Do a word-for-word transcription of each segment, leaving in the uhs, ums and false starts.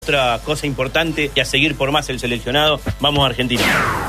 Otra cosa importante y a seguir por más el seleccionado. Vamos a Argentina.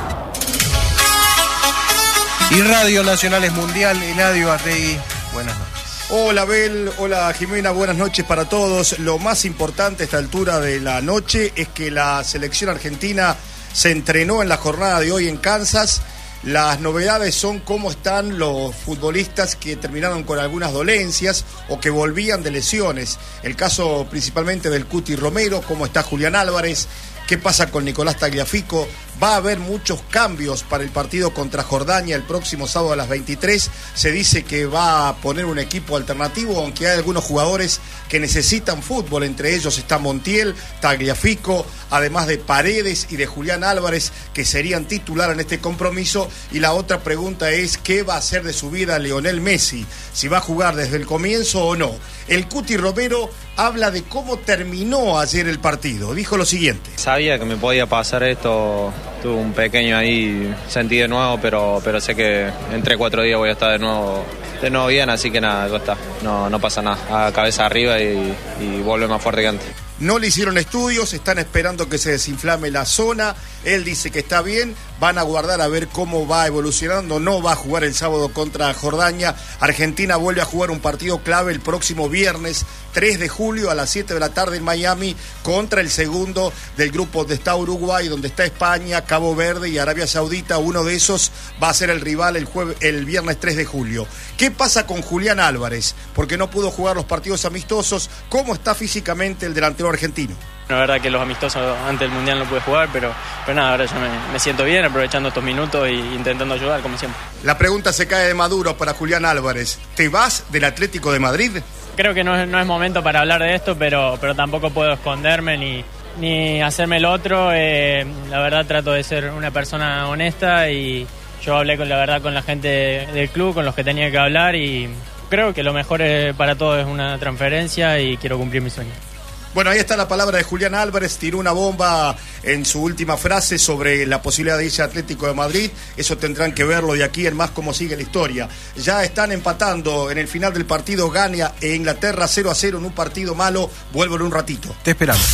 Y Radio Nacional es Mundial. Eladio Arregui, buenas noches. Hola Abel, hola Jimena, buenas noches para todos. Lo más importante a esta altura de la noche es que la selección argentina se entrenó en la jornada de hoy en Kansas. Las novedades son cómo están los futbolistas que terminaron con algunas dolencias o que volvían de lesiones. El caso principalmente del Cuti Romero, cómo está Julián Álvarez, qué pasa con Nicolás Tagliafico. Va a haber muchos cambios para el partido contra Jordania el próximo sábado a las veintitrés. Se dice que va a poner un equipo alternativo, aunque hay algunos jugadores que necesitan fútbol. Entre ellos está Montiel, Tagliafico, además de Paredes y de Julián Álvarez, que serían titular en este compromiso. Y la otra pregunta es, ¿qué va a hacer de su vida Lionel Messi? Si va a jugar desde el comienzo o no. El Cuti Romero habla de cómo terminó ayer el partido. Dijo lo siguiente: sabía que me podía pasar esto, tuve un pequeño ahí sentido nuevo, pero, pero sé que en tres, cuatro días voy a estar de nuevo, de nuevo bien, así que nada, ya está, no, no pasa nada, a cabeza arriba y, y vuelve más fuerte que antes. No le hicieron estudios, están esperando que se desinflame la zona. Él dice que está bien, van a guardar a ver cómo va evolucionando. No va a jugar el sábado contra Jordania. Argentina vuelve a jugar un partido clave el próximo viernes tres de julio a las siete de la tarde en Miami contra el segundo del grupo donde está Uruguay, donde está España, Cabo Verde y Arabia Saudita. Uno de esos va a ser el rival el, jueves, el viernes tres de julio. ¿Qué pasa con Julián Álvarez? Porque no pudo jugar los partidos amistosos. ¿Cómo está físicamente el delantero argentino? La verdad que los amistosos antes del Mundial no pude jugar, pero, pero nada, ahora ya me, me siento bien, aprovechando estos minutos e intentando ayudar, como siempre. La pregunta se cae de Maduro para Julián Álvarez. ¿Te vas del Atlético de Madrid? Creo que no es, no es momento para hablar de esto, pero, pero tampoco puedo esconderme ni, ni hacerme el otro. Eh, la verdad trato de ser una persona honesta y yo hablé con la verdad con la gente del club, con los que tenía que hablar, y creo que lo mejor para todos es una transferencia y quiero cumplir mi sueño. Bueno, ahí está la palabra de Julián Álvarez. Tiró una bomba en su última frase sobre la posibilidad de irse a Atlético de Madrid. Eso tendrán que verlo de aquí en más cómo sigue la historia. Ya están empatando en el final del partido Ghana e Inglaterra cero a cero en un partido malo. Vuelvo en un ratito. Te esperamos.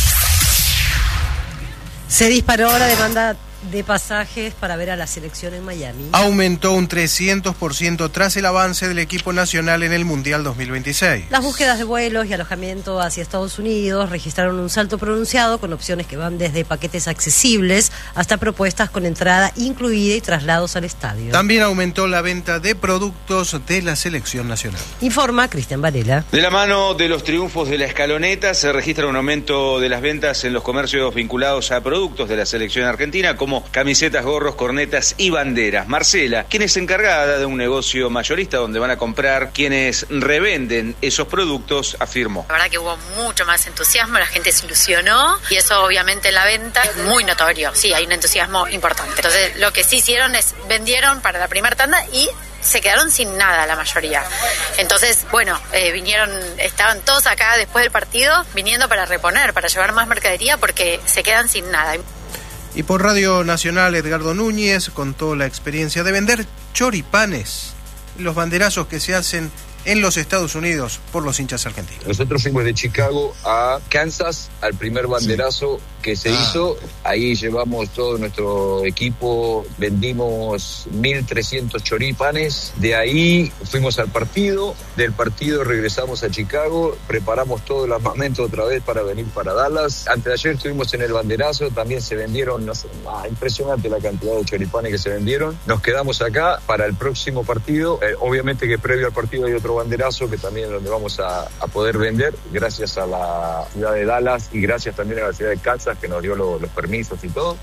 Se disparó la demanda de pasajes para ver a la selección en Miami. Aumentó un trescientos por ciento tras el avance del equipo nacional en el Mundial dos mil veintiséis. Las búsquedas de vuelos y alojamiento hacia Estados Unidos registraron un salto pronunciado con opciones que van desde paquetes accesibles hasta propuestas con entrada incluida y traslados al estadio. También aumentó la venta de productos de la selección nacional. Informa Cristian Varela. De la mano de los triunfos de la escaloneta se registra un aumento de las ventas en los comercios vinculados a productos de la selección argentina, como como camisetas, gorros, cornetas y banderas. Marcela, quien es encargada de un negocio mayorista donde van a comprar quienes revenden esos productos, afirmó: la verdad que hubo mucho más entusiasmo, la gente se ilusionó y eso obviamente en la venta es muy notorio. Sí, hay un entusiasmo importante. Entonces lo que sí hicieron es vendieron para la primera tanda y se quedaron sin nada la mayoría. Entonces, bueno, eh, vinieron, estaban todos acá después del partido viniendo para reponer, para llevar más mercadería porque se quedan sin nada. Y por Radio Nacional, Edgardo Núñez contó la experiencia de vender choripanes, los banderazos que se hacen en los Estados Unidos por los hinchas argentinos. Nosotros fuimos de Chicago a Kansas al primer banderazo sí. que se ah. hizo. Ahí llevamos todo nuestro equipo, vendimos mil trescientos choripanes. De ahí fuimos al partido, del partido regresamos a Chicago, preparamos todo el armamento otra vez para venir para Dallas. Antes de ayer estuvimos en el banderazo, también se vendieron, no sé, ah, impresionante la cantidad de choripanes que se vendieron. Nos quedamos acá para el próximo partido. Eh, obviamente que previo al partido hay otro banderazo que también es donde vamos a, a poder vender, gracias a la ciudad de Dallas y gracias también a la ciudad de Kansas que nos dio lo, los permisos y todo.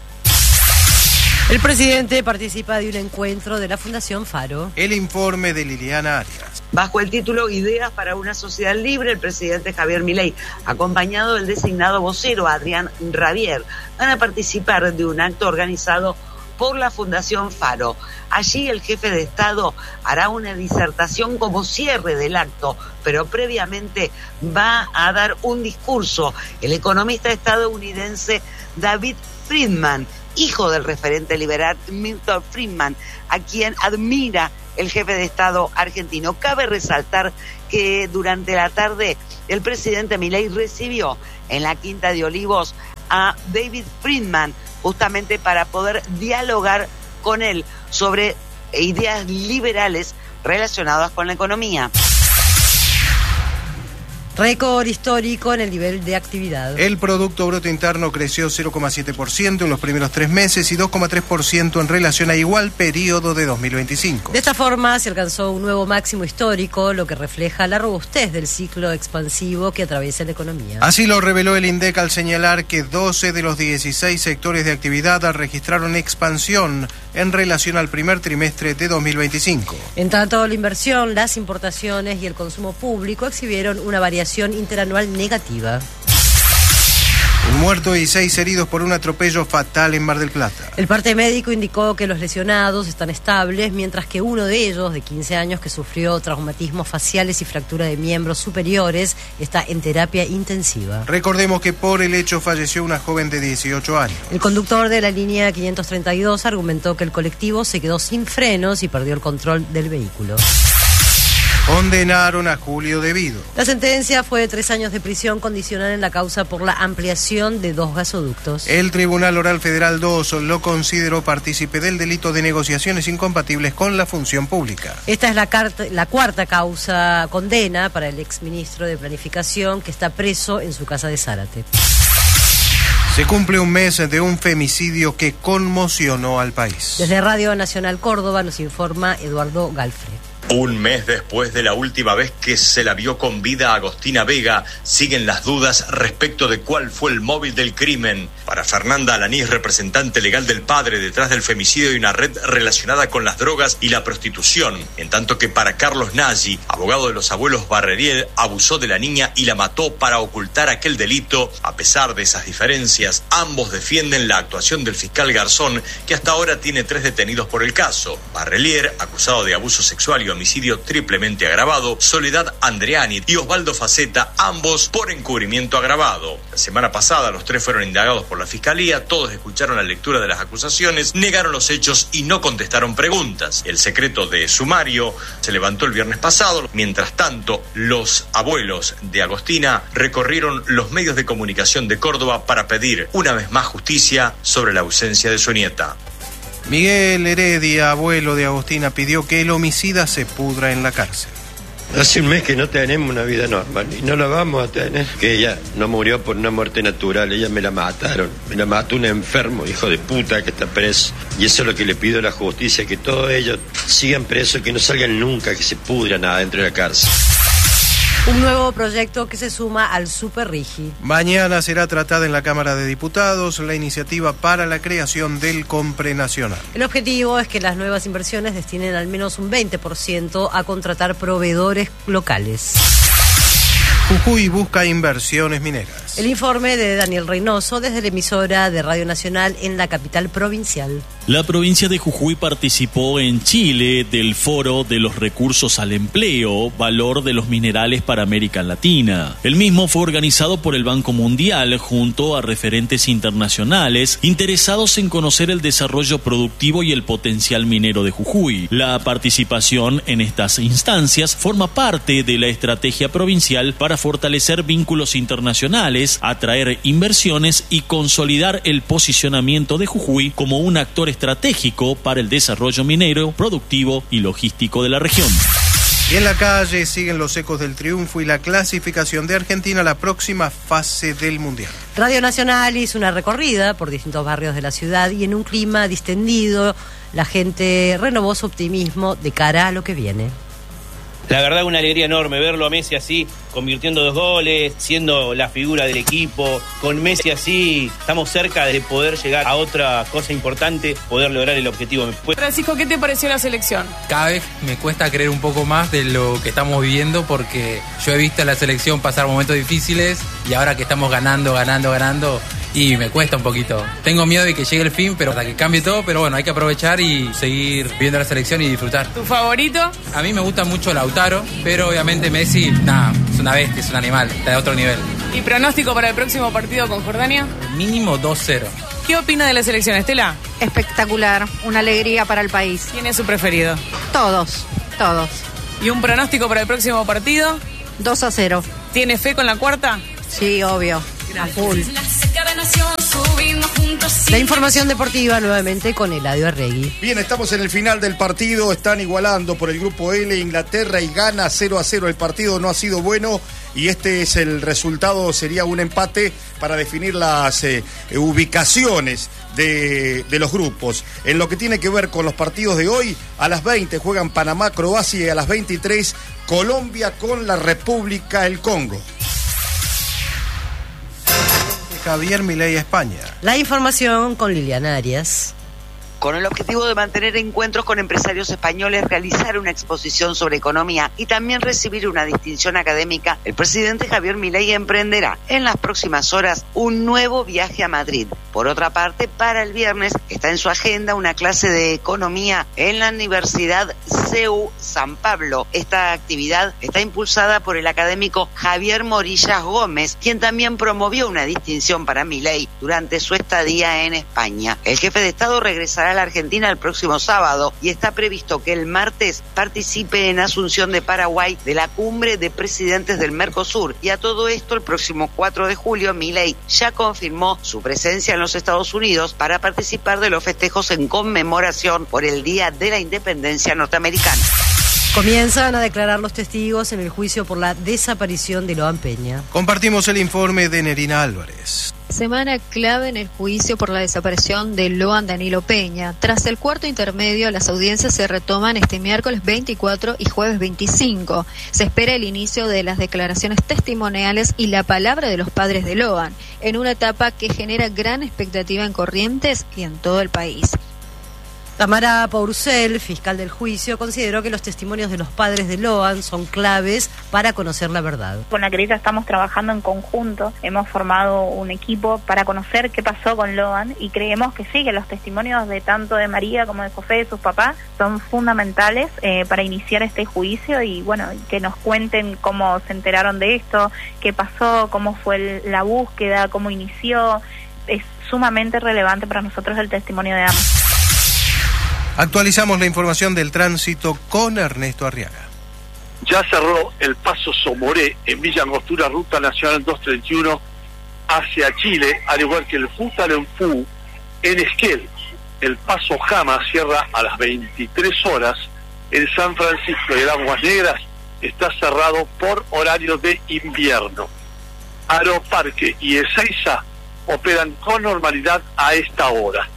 El presidente participa de un encuentro de la Fundación Faro. El informe de Liliana Arias. Bajo el título Ideas para una sociedad libre, el presidente Javier Milei, acompañado del designado vocero Adrián Rabier, van a participar de un acto organizado por la Fundación Faro. Allí el jefe de Estado hará una disertación como cierre del acto, pero previamente va a dar un discurso el economista estadounidense David Friedman, hijo del referente liberal Milton Friedman, a quien admira el jefe de Estado argentino. Cabe resaltar que durante la tarde el presidente Milei recibió en la Quinta de Olivos a David Friedman, justamente para poder dialogar con él sobre ideas liberales relacionadas con la economía. Récord histórico en el nivel de actividad. El Producto Bruto Interno creció cero coma siete por ciento en los primeros tres meses y dos coma tres por ciento en relación a igual periodo de dos mil veinticinco. De esta forma se alcanzó un nuevo máximo histórico, lo que refleja la robustez del ciclo expansivo que atraviesa la economía. Así lo reveló el INDEC al señalar que doce de los dieciséis sectores de actividad registraron expansión en relación al primer trimestre de dos mil veinticinco. En tanto, la inversión, las importaciones y el consumo público exhibieron una variación interanual negativa. Un muerto y seis heridos por un atropello fatal en Mar del Plata. El parte médico indicó que los lesionados están estables, mientras que uno de ellos, de quince años, que sufrió traumatismos faciales y fractura de miembros superiores, está en terapia intensiva. Recordemos que por el hecho falleció una joven de dieciocho años. El conductor de la línea quinientos treinta y dos argumentó que el colectivo se quedó sin frenos y perdió el control del vehículo. Condenaron a Julio Devido. La sentencia fue de tres años de prisión condicional en la causa por la ampliación de dos gasoductos. El Tribunal Oral Federal dos lo consideró partícipe del delito de negociaciones incompatibles con la función pública. Esta es la, carta, la cuarta causa condena para el exministro de Planificación, que está preso en su casa de Zárate. Se cumple un mes de un femicidio que conmocionó al país. Desde Radio Nacional Córdoba nos informa Eduardo Galfre. Un mes después de la última vez que se la vio con vida a Agostina Vega, siguen las dudas respecto de cuál fue el móvil del crimen. Para Fernanda Alanís, representante legal del padre detrás del femicidio, hay una red relacionada con las drogas y la prostitución, en tanto que para Carlos Nagy, abogado de los abuelos Barreriel, abusó de la niña y la mató para ocultar aquel delito. A pesar de esas diferencias, ambos defienden la actuación del fiscal Garzón, que hasta ahora tiene tres detenidos por el caso. Barrelier, acusado de abuso sexual y homicidio triplemente agravado, Soledad Andreani y Osvaldo Faceta, ambos por encubrimiento agravado. La semana pasada los tres fueron indagados por la Fiscalía, todos escucharon la lectura de las acusaciones, negaron los hechos y no contestaron preguntas. El secreto de sumario se levantó el viernes pasado. Mientras tanto, los abuelos de Agostina recorrieron los medios de comunicación de Córdoba para pedir una vez más justicia sobre la ausencia de su nieta. Miguel Heredia, abuelo de Agostina, pidió que el homicida se pudra en la cárcel. Hace un mes que no tenemos una vida normal y no la vamos a tener. Que ella no murió por una muerte natural, ella me la mataron. Me la mató un enfermo, hijo de puta, que está preso. Y eso es lo que le pido a la justicia, que todos ellos sigan presos, que no salgan nunca, que se pudran adentro de la cárcel. Un nuevo proyecto que se suma al Super Rigi. Mañana será tratada en la Cámara de Diputados la iniciativa para la creación del Compre Nacional. El objetivo es que las nuevas inversiones destinen al menos un veinte por ciento a contratar proveedores locales. Jujuy busca inversiones mineras. El informe de Daniel Reynoso desde la emisora de Radio Nacional en la capital provincial. La provincia de Jujuy participó en Chile del Foro de los Recursos al Empleo, Valor de los Minerales para América Latina. El mismo fue organizado por el Banco Mundial junto a referentes internacionales interesados en conocer el desarrollo productivo y el potencial minero de Jujuy. La participación en estas instancias forma parte de la estrategia provincial para fortalecer vínculos internacionales, atraer inversiones y consolidar el posicionamiento de Jujuy como un actor estratégico para el desarrollo minero, productivo y logístico de la región. Y en la calle siguen los ecos del triunfo y la clasificación de Argentina a la próxima fase del Mundial. Radio Nacional hizo una recorrida por distintos barrios de la ciudad y en un clima distendido, la gente renovó su optimismo de cara a lo que viene. La verdad, una alegría enorme verlo a Messi así, convirtiendo dos goles, siendo la figura del equipo. Con Messi así, estamos cerca de poder llegar a otra cosa importante, poder lograr el objetivo. Francisco, ¿qué te pareció la selección? Cada vez me cuesta creer un poco más de lo que estamos viviendo, porque yo he visto a la selección pasar momentos difíciles y ahora que estamos ganando, ganando, ganando, y me cuesta un poquito. Tengo miedo de que llegue el fin, pero hasta que cambie todo, pero bueno, hay que aprovechar y seguir viendo la selección y disfrutar. ¿Tu favorito? A mí me gusta mucho Lautaro, pero obviamente Messi, nada, es una bestia, es un animal, está de otro nivel. ¿Y pronóstico para el próximo partido con Jordania? Mínimo dos cero. ¿Qué opina de la selección, Estela? Espectacular, una alegría para el país. ¿Quién es su preferido? Todos, todos. ¿Y un pronóstico para el próximo partido? dos a cero. ¿Tiene fe con la cuarta? Sí, obvio. A full. La información deportiva nuevamente con Eladio Arregui. Bien, estamos en el final del partido, están igualando por el grupo L Inglaterra y gana cero a cero. El partido no ha sido bueno y este es el resultado, sería un empate para definir las eh, ubicaciones de, de los grupos. En lo que tiene que ver con los partidos de hoy, a las veinte juegan Panamá, Croacia y a las veintitrés Colombia con la República del Congo. Javier Milei, España. La información con Liliana Arias. Con el objetivo de mantener encuentros con empresarios españoles, realizar una exposición sobre economía y también recibir una distinción académica, el presidente Javier Milei emprenderá en las próximas horas un nuevo viaje a Madrid. Por otra parte, para el viernes está en su agenda una clase de economía en la Universidad C E U San Pablo. Esta actividad está impulsada por el académico Javier Morillas Gómez, quien también promovió una distinción para Milei durante su estadía en España. El jefe de Estado regresará a la Argentina el próximo sábado y está previsto que el martes participe en Asunción de Paraguay de la cumbre de presidentes del Mercosur. Y a todo esto, el próximo cuatro de julio, Milei ya confirmó su presencia en los Estados Unidos para participar de los festejos en conmemoración por el Día de la Independencia norteamericana. Comienzan a declarar los testigos en el juicio por la desaparición de Loan Peña. Compartimos el informe de Nerina Álvarez. Semana clave en el juicio por la desaparición de Loan Danilo Peña. Tras el cuarto intermedio, las audiencias se retoman este miércoles veinticuatro y jueves veinticinco. Se espera el inicio de las declaraciones testimoniales y la palabra de los padres de Loan, en una etapa que genera gran expectativa en Corrientes y en todo el país. Tamara Pourcel, fiscal del juicio, consideró que los testimonios de los padres de Loan son claves para conocer la verdad. Con la querella estamos trabajando en conjunto, hemos formado un equipo para conocer qué pasó con Loan y creemos que sí, que los testimonios de tanto de María como de José, de sus papás, son fundamentales eh, para iniciar este juicio y bueno, que nos cuenten cómo se enteraron de esto, qué pasó, cómo fue el, la búsqueda, cómo inició. Es sumamente relevante para nosotros el testimonio de ambos. Actualizamos la información del tránsito con Ernesto Arriaga. Ya cerró el paso Somoré en Villa Angostura, Ruta Nacional doscientos treinta y uno hacia Chile, al igual que el Futaleufú en Esquel. El paso Jama cierra a las veintitrés horas. En San Francisco y en Aguas Negras está cerrado por horario de invierno. Aeroparque y Ezeiza operan con normalidad a esta hora.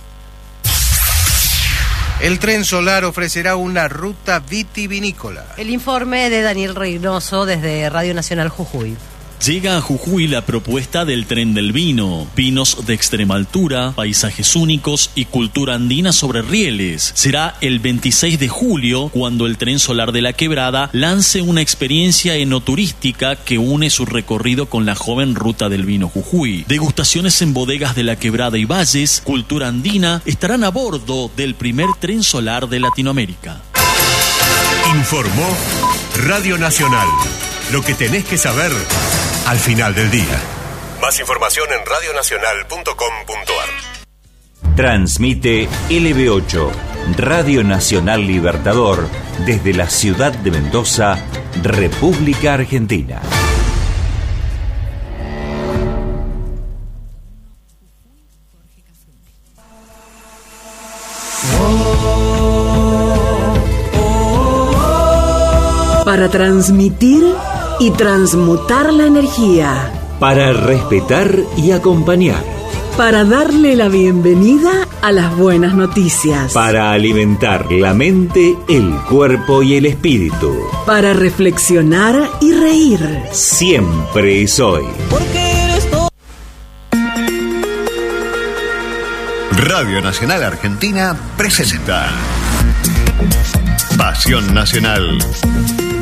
El tren solar ofrecerá una ruta vitivinícola. El informe de Daniel Reynoso desde Radio Nacional Jujuy. Llega a Jujuy la propuesta del Tren del Vino. Vinos de extrema altura, paisajes únicos y cultura andina sobre rieles. Será el veintiséis de julio cuando el Tren Solar de la Quebrada lance una experiencia enoturística que une su recorrido con la joven Ruta del Vino Jujuy. Degustaciones en bodegas de la Quebrada y Valles, cultura andina, estarán a bordo del primer tren solar de Latinoamérica. Informó Radio Nacional. Lo que tenés que saber al final del día. Más información en radionacional punto com punto ar. Transmite L B ocho, Radio Nacional Libertador, desde la ciudad de Mendoza, República Argentina. Para transmitir y transmutar la energía. Para respetar y acompañar. Para darle la bienvenida a las buenas noticias. Para alimentar la mente, el cuerpo y el espíritu. Para reflexionar y reír. Siempre es hoy. Porque eres todo. Radio Nacional Argentina presenta Pasión Nacional.